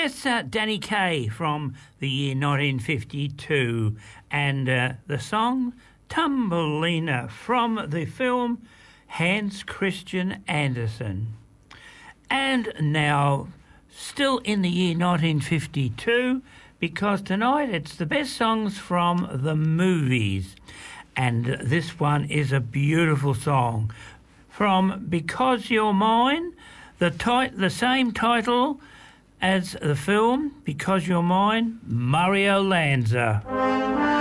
Yes, Danny Kaye from the year 1952, and the song Thumbelina from the film Hans Christian Andersen. And now, still in the year 1952, because tonight it's the best songs from the movies. And this one is a beautiful song from Because You're Mine, the same title as the film, Because You're Mine, Mario Lanza.